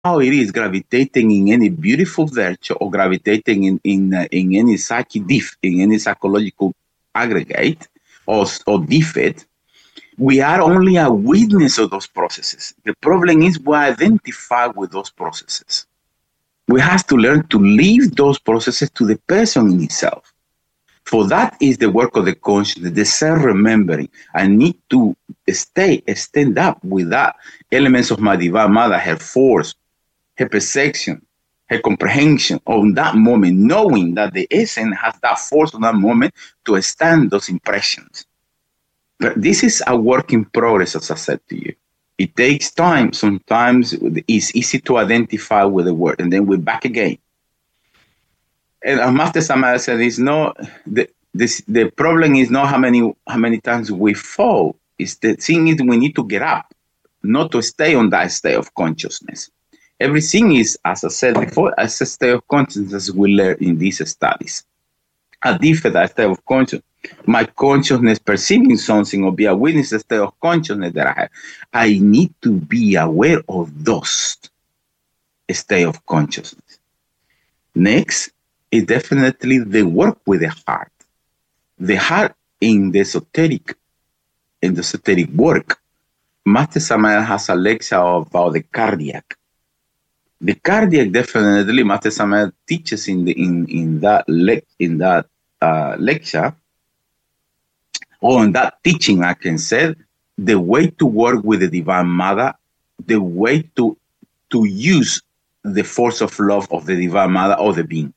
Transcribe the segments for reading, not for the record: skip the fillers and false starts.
how it is gravitating in any beautiful virtue or gravitating in any in any psychological aggregate or defect, we are only a witness of those processes. The problem is we identify with those processes. We have to learn to leave those processes to the person in itself. For that is the work of the consciousness, the self-remembering. I need to stand up with that elements of my divine mother, her force, her perception, her comprehension on that moment, knowing that the essence has that force on that moment to stand those impressions. But this is a work in progress, as I said to you. It takes time. Sometimes it's easy to identify with the word, and then we're back again. And Master Samara said, the problem is not how many times we fall. It's the thing is we need to get up, not to stay on that state of consciousness. Everything is, as I said before, as a state of consciousness we learn in these studies. A different state of consciousness. My consciousness perceiving something or be a witness state of consciousness that I have. I need to be aware of those state of consciousness. Next is definitely the work with the heart. The heart in the esoteric work. Master Samael has a lecture about the cardiac. The cardiac definitely Master Samael teaches in that lecture, or in that teaching, I can say, the way to work with the Divine Mother, the way to use the force of love of the Divine Mother or the being.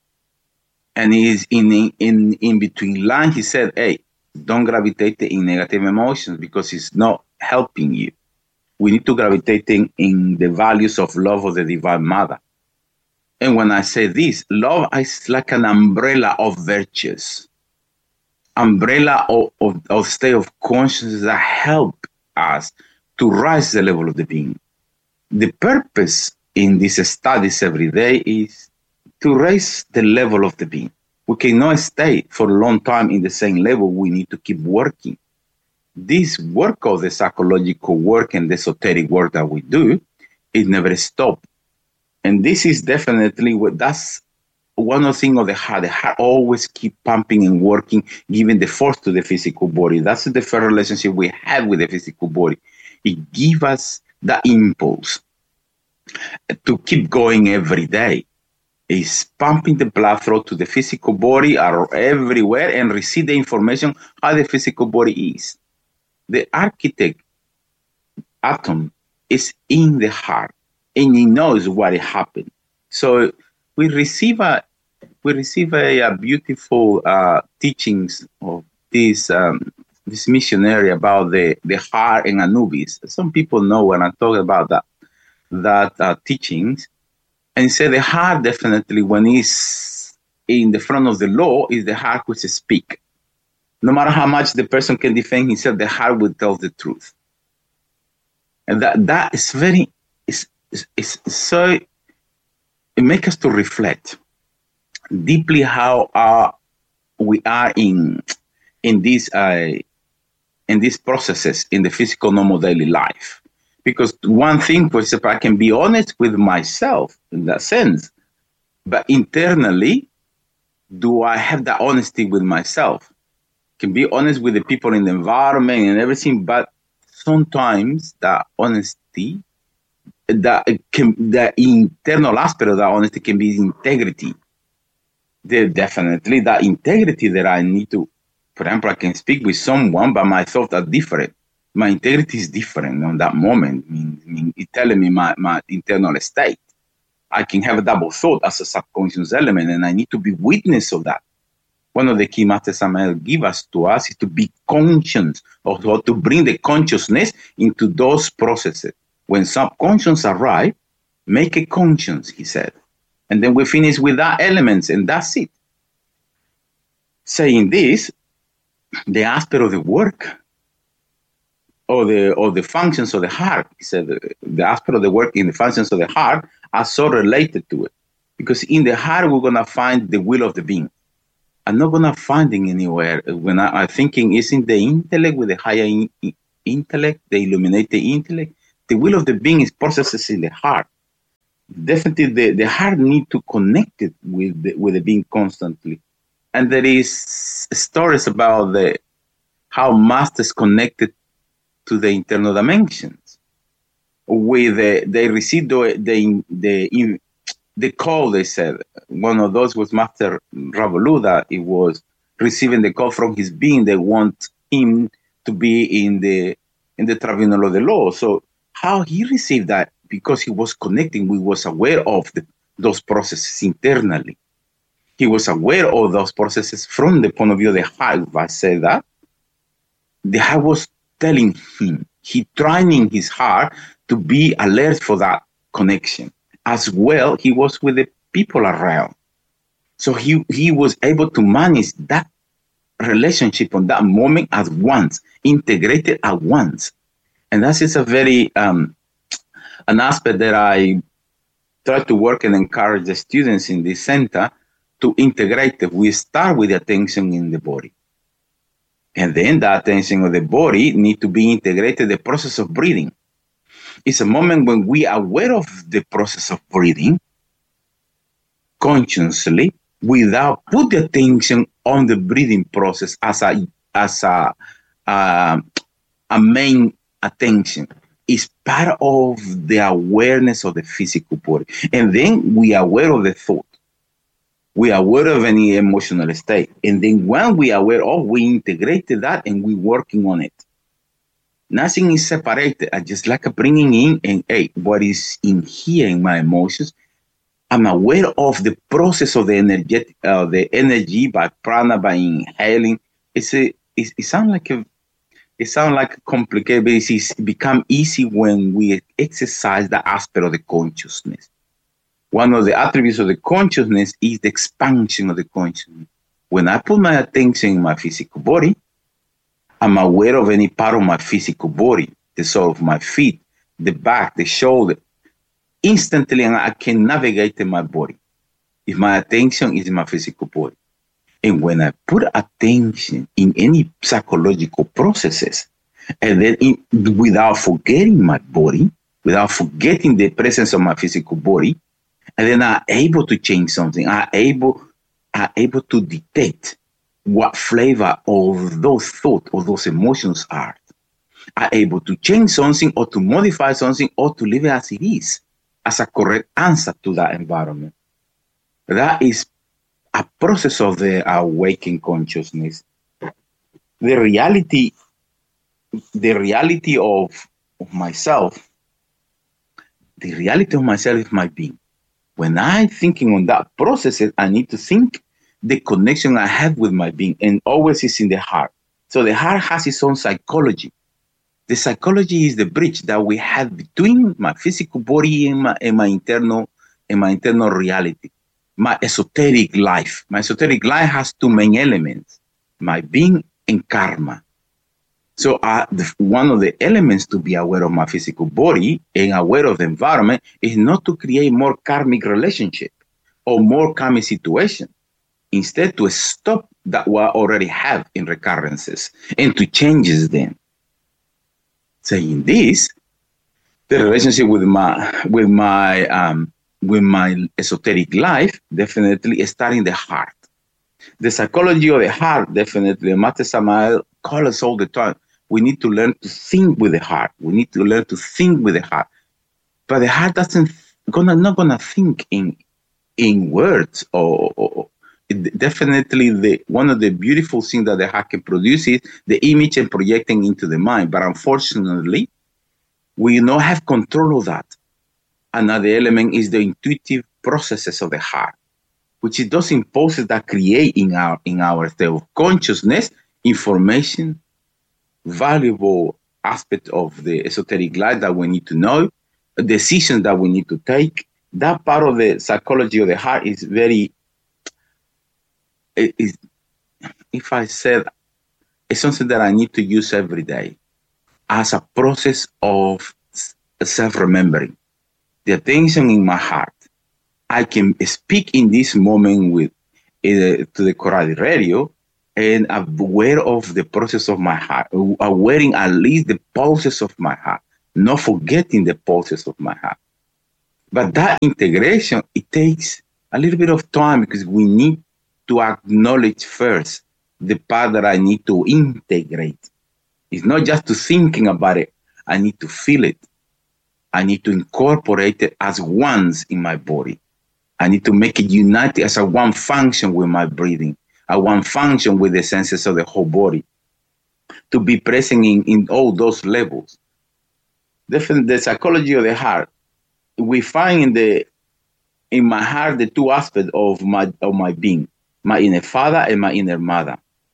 And he's in between lines, he said, hey, don't gravitate in negative emotions because it's not helping you. We need to gravitate in the values of love of the Divine Mother. And when I say this, love is like an umbrella of virtues, umbrella of state of consciousness that help us to rise the level of the being. The purpose in these studies every day is to raise the level of the being. We cannot stay for a long time in the same level. We need to keep working. This work of the psychological work and the esoteric work that we do, it never stops. And this is definitely that's one of the things of the heart. The heart always keep pumping and working, giving the force to the physical body. That's the first relationship we have with the physical body. It gives us that impulse to keep going every day. It's pumping the blood flow to the physical body or everywhere and receive the information how the physical body is. The architect atom is in the heart and he knows what happened. So we receive a beautiful teachings of this missionary about the heart and Anubis. Some people know when I talk about that teachings. And he said the heart definitely, when it's in the front of the law, is the heart which speaks. No matter how much the person can defend himself, the heart will tell the truth. And that is very, it's so, it makes us to reflect deeply how we are in these processes in the physical normal daily life. Because one thing, for example, I can be honest with myself in that sense, but internally, do I have that honesty with myself? Can be honest with the people in the environment and everything, but sometimes that honesty, the internal aspect of that honesty can be integrity. There's definitely that integrity that I need to, for example, I can speak with someone, but my thoughts are different. My integrity is different on that moment. It's telling me my internal state. I can have a double thought as a subconscious element, and I need to be witness of that. One of the key Master Samael give us to us is to be conscious of how to bring the consciousness into those processes. When subconscious arrive, make a conscience, he said. And then we finish with that elements, and that's it. Saying this, the aspect of the work or the functions of the heart, he said, the aspect of the work in the functions of the heart are so related to it. Because in the heart, we're going to find the will of the being. I'm not going to find it anywhere. When I'm thinking, is in the intellect, with the higher intellect, the illuminated intellect, the will of the being is processes in the heart. definitely the heart need to connect it with the being constantly. And there is stories about how masters connected to the internal dimensions. With they received the call. They said one of those was Master Ravaloda. It was receiving the call from his being. They want him to be in the tribunal of the law. So how he received that, because he was connecting, we was aware of those processes internally. He was aware of those processes from the point of view of the heart. If I say that, the heart was telling him, he training his heart to be alert for that connection. As well, he was with the people around. So he was able to manage that relationship on that moment at once, integrated at once. And that is a very, an aspect that I try to work and encourage the students in this center to integrate it. We start with the attention in the body. And then the attention of the body need to be integrated, the process of breathing. It's a moment when we are aware of the process of breathing consciously, without put the attention on the breathing process as a main attention. It's part of the awareness of the physical body. And then we are aware of the thought. We are aware of any emotional state. And then when we are aware of, we integrated that and we're working on it. Nothing is separated. I just like bringing in and, hey, what is in here in my emotions? I'm aware of the process of the energy by prana, by inhaling. It sounds like complicated, but it become easy when we exercise the aspect of the consciousness. One of the attributes of the consciousness is the expansion of the consciousness. When I put my attention in my physical body, I'm aware of any part of my physical body, the sole of my feet, the back, the shoulder. Instantly, I can navigate in my body if my attention is in my physical body. And when I put attention in any psychological processes, and then without forgetting my body, without forgetting the presence of my physical body, and then I'm able to change something. I'm able to detect what flavor of those thoughts or those emotions are. I'm able to change something or to modify something or to leave it as it is, as a correct answer to that environment. That is a process of the awakened consciousness. The reality of myself, the reality of myself is my being. When I'm thinking on that process, I need to think the connection I have with my being, and always is in the heart. So the heart has its own psychology. The psychology is the bridge that we have between my physical body and my internal reality. My esoteric life. My esoteric life has two main elements: my being and karma. So one of the elements to be aware of my physical body and aware of the environment is not to create more karmic relationship or more karmic situation. Instead, to stop that we already have in recurrences and to change them. Saying this, the relationship with my esoteric life definitely is starting the heart. The psychology of the heart, definitely, Master Samael calls us all the time. We need to learn to think with the heart. We need to learn to think with the heart. But the heart not gonna think in words or definitely one of the beautiful things that the heart can produce is the image and projecting into the mind. But unfortunately, we don't have control of that. Another element is the intuitive processes of the heart, which is those impulses that create in our state of consciousness information, valuable aspect of the esoteric life that we need to know, decisions that we need to take. That part of the psychology of the heart is very, if I said, it's something that I need to use every day as a process of self-remembering. The attention in my heart. I can speak in this moment with to the Coradi radio and aware of the process of my heart, aware at least the pulses of my heart, not forgetting the pulses of my heart. But that integration, it takes a little bit of time because we need to acknowledge first the part that I need to integrate. It's not just to thinking about it. I need to feel it. I need to incorporate it as ones in my body. I need to make it united as a one function with my breathing, a one function with the senses of the whole body, to be present in all those levels. Definitely, the psychology of the heart, we find in my heart the two aspects of my being, my inner father and my inner mother.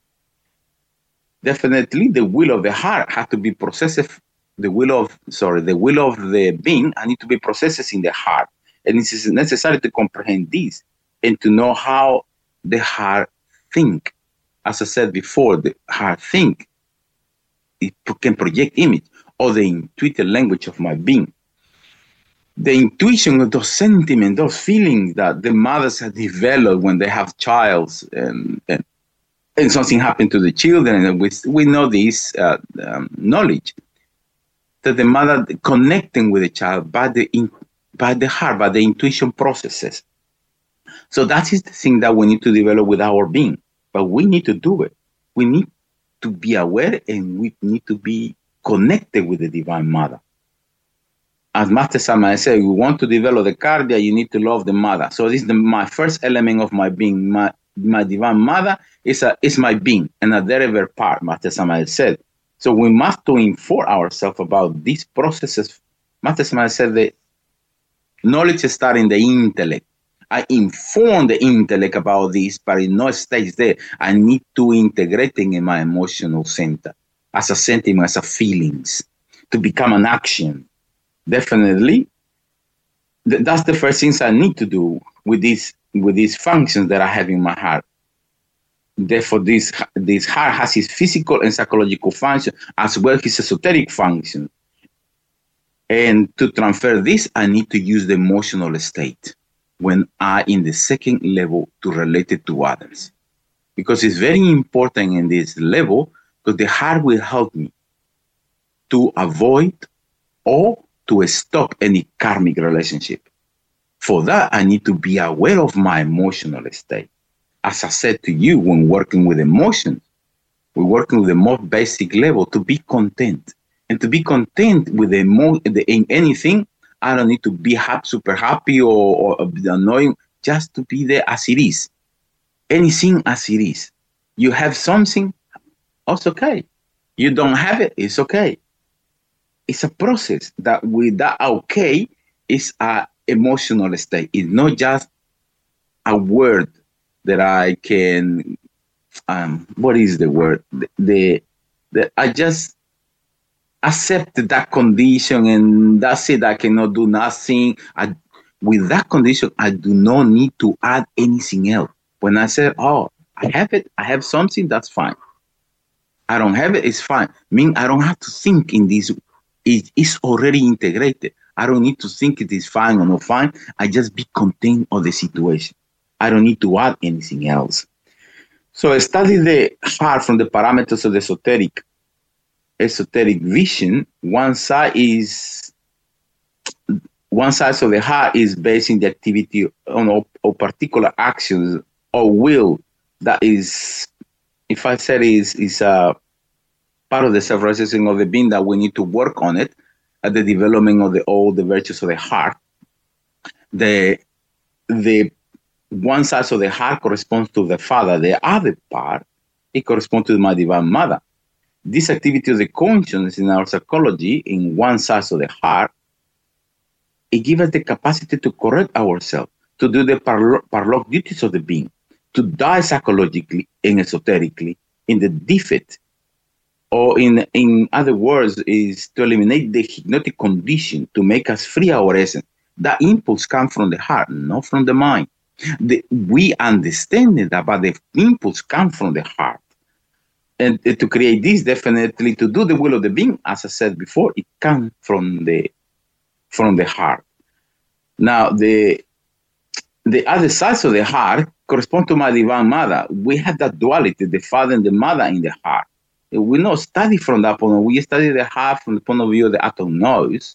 Definitely, the will of the heart has to be processed. The will of the being I need to be processed in the heart, and it is necessary to comprehend this and to know how the heart think. As I said before, the heart think. It can project image or the intuitive language of my being. The intuition of those sentiments, those feelings that the mothers have developed when they have child, and something happened to the children, and we know this knowledge that the mother connecting with the child by the heart, by the intuition processes. So that is the thing that we need to develop with our being, but we need to do it. We need to be aware, and we need to be connected with the Divine Mother. As Master Sama said, we want to develop the cardia, you need to love the mother. So this is my first element of my being. My Divine Mother is my being, and a derivative part, Master Sama said. So we must to inform ourselves about these processes. Master Sama said that knowledge starts in the intellect. I inform the intellect about this, but it not stays there. I need to integrate it in my emotional center, as a sentiment, as a feelings, to become an action. Definitely, that's the first things I need to do with these functions that I have in my heart. Therefore, this heart has its physical and psychological function as well as its esoteric function. And to transfer this, I need to use the emotional state when I in the second level to relate it to others. Because it's very important in this level, because the heart will help me to avoid or to stop any karmic relationship. For that, I need to be aware of my emotional state. As I said to you, when working with emotions, we're working with the most basic level to be content. And to be content with in anything, I don't need to be super happy or annoying, just to be there as it is. Anything as it is. You have something, it's okay. You don't have it, it's okay. It's a process that with that okay is an emotional state. It's not just a word that I can, what is the word? I just accept that condition and that's it. I cannot do nothing. With that condition, I do not need to add anything else. When I say, I have it, I have something, that's fine. I don't have it, it's fine. I don't have to think in this. It is already integrated. I don't need to think it is fine or not fine. I just be content of the situation. I don't need to add anything else. So I study the heart from the parameters of the esoteric vision. One side of the heart is based in the activity on particular actions or will that is, if I said is a part of the self-realization of the being that we need to work on it at the development of all the virtues of the heart. The one side of the heart corresponds to the father. The other part, it corresponds to my Divine Mother. This activity of the consciousness in our psychology, in one side of the heart, it gives us the capacity to correct ourselves, to do the parlok duties of the being, to die psychologically and esoterically in the defect, or in other words, is to eliminate the hypnotic condition to make us free our essence. That impulse comes from the heart, not from the mind. We understand that, but the impulse comes from the heart. And to create this, definitely to do the will of the being, as I said before, it comes from the heart. Now, the other sides of the heart correspond to my Divine Mother. We have that duality, the father and the mother in the heart. We not study from that point of view. We study the heart from the point of view of the atom noise.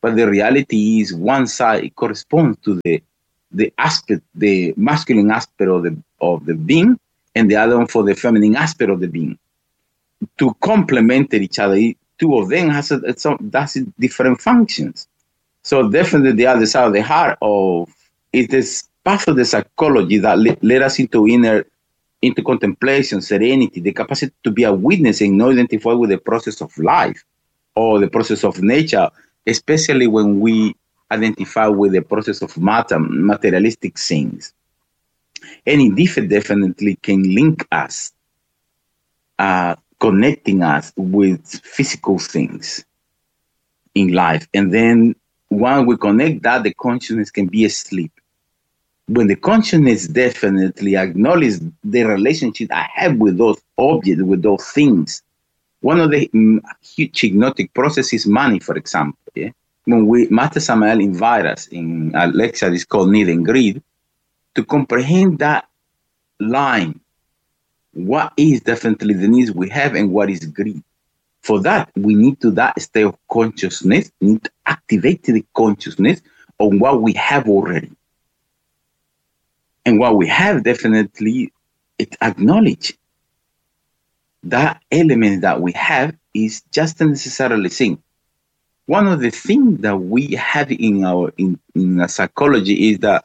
but the reality is one side corresponds to the aspect, the masculine aspect of the being, and the other one for the feminine aspect of the being. To complement each other, two of them has different functions. So definitely the other side of the heart it is part of the psychology that led us into contemplation, serenity, the capacity to be a witness and not identify with the process of life or the process of nature, especially when we identify with the process of matter, materialistic things. Any defect definitely can link us, connecting us with physical things in life. And then when we connect that, the consciousness can be asleep. When the consciousness definitely acknowledges the relationship I have with those objects, with those things, one of the huge hypnotic processes is money, for example. Yeah? When Master Samael invites us in a lecture that's called Need and Greed, to comprehend that line, what is definitely the needs we have and what is greed. For that, we need to that state of consciousness, need to activate the consciousness on what we have already. And what we have definitely, it acknowledge that element that we have is just necessarily thing. One of the things that we have in our psychology is that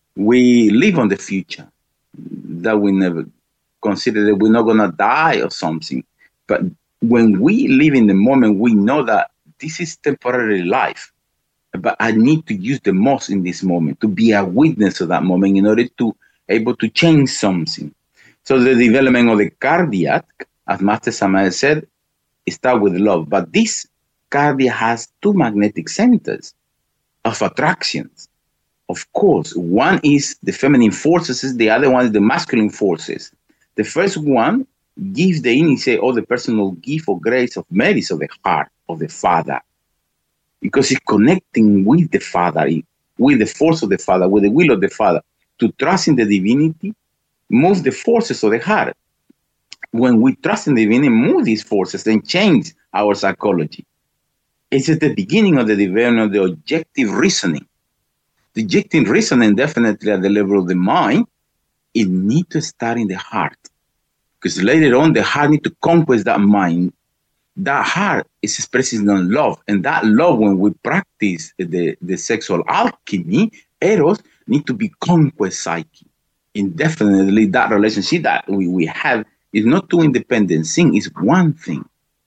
we live on the future, that we never consider that we're not going to die or something. But when we live in the moment, we know that this is temporary life. But I need to use the most in this moment, to be a witness of that moment in order to able to change something. So the development of the cardiac, as Master Samael said, starts with love. But this cardiac has two magnetic centers of attractions. Of course, one is the feminine forces, the other one is the masculine forces. The first one gives the initiate or the personal gift or grace of merits of the heart of the Father, because it's connecting with the Father, with the force of the Father, with the will of the Father. To trust in the divinity, move the forces of the heart. When we trust in the divinity, move these forces and change our psychology. It's at the beginning of the development of the objective reasoning. The objective reasoning definitely at the level of the mind, it needs to start in the heart. Because later on, the heart needs to conquest that mind. That heart is expressing love. And that love, when we practice the sexual alchemy, eros, need to be conquest psyche. And definitely that relationship that we have is not two independent things, it's one thing.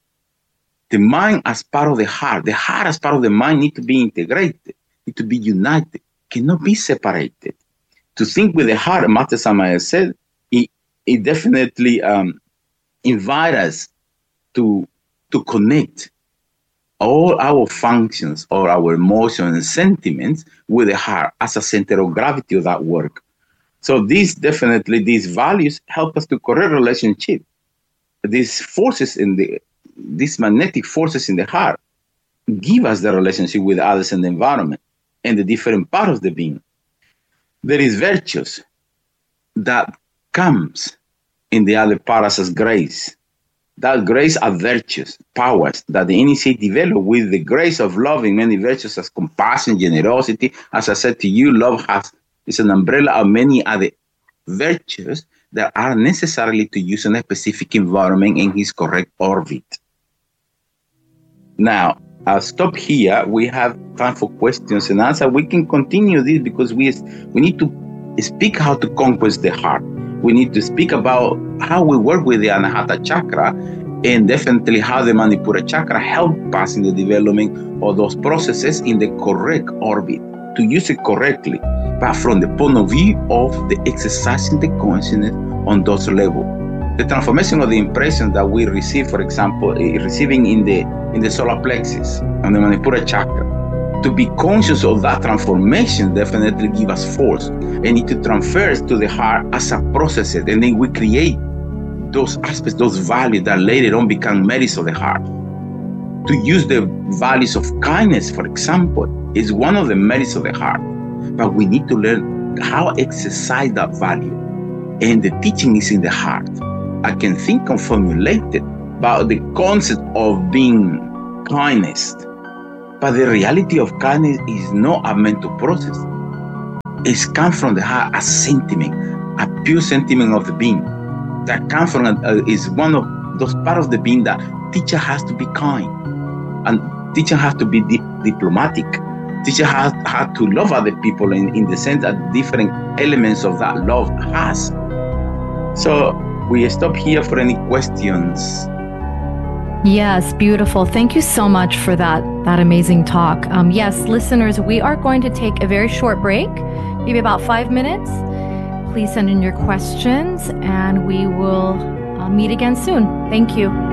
The mind as part of the heart as part of the mind need to be integrated, need to be united, cannot be separated. To think with the heart, Master Samael said, it definitely invites us to connect all our functions or our emotions and sentiments with the heart as a center of gravity of that work. So these values help us to correct relationship. These forces these magnetic forces in the heart give us the relationship with others and the environment and the different parts of the being. There is virtues that comes in the other parts as grace. That grace are virtues, powers that the initiate develop with the grace of love in many virtues as compassion, generosity. As I said to you, love is an umbrella of many other virtues that are necessarily to use in a specific environment in his correct orbit. Now, I'll stop here. We have time for questions and answers. We can continue this because we need to speak how to conquest the heart. We need to speak about how we work with the Anahata chakra and definitely how the Manipura chakra help us in the development of those processes in the correct orbit, to use it correctly, but from the point of view of the exercising the consciousness on those levels. The transformation of the impression that we receive, for example, receiving in the solar plexus and the Manipura chakra, to be conscious of that transformation definitely give us force, and it transfers to the heart as a process, and then we create those aspects, those values that later on become merits of the heart. To use the values of kindness, for example, is one of the merits of the heart, but we need to learn how to exercise that value, and the teaching is in the heart. I can think and formulate it about the concept of being kindness, But the reality of kindness is not a mental process. It's come from the heart, a sentiment, a pure sentiment of the being. That comes from is one of those parts of the being that teacher has to be kind, and teacher has to be diplomatic. Teacher has to love other people in the sense that different elements of that love has. So we stop here for any questions. Yes, beautiful. Thank you so much for that amazing talk. Yes, listeners, we are going to take a very short break, maybe about 5 minutes. Please send in your questions and we will meet again soon. Thank you.